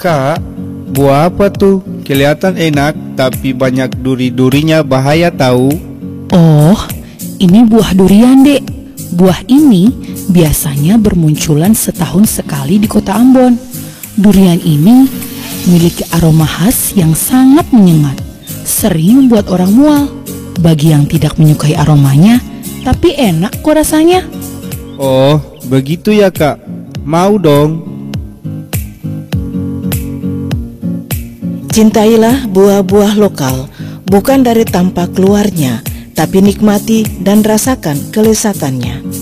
Kak, buah apa tuh? Kelihatan enak, tapi banyak duri-durinya, bahaya tahu. Oh, ini buah durian, Dek. Buah ini biasanya bermunculan setahun sekali di kota Ambon. Durian ini memiliki aroma khas yang sangat menyengat, sering membuat orang mual. Bagi yang tidak menyukai aromanya, tapi enak kok rasanya. Oh, begitu ya Kak. Mau dong. Cintailah buah-buah lokal, bukan dari tampak luarnya, tapi nikmati dan rasakan kelezatannya.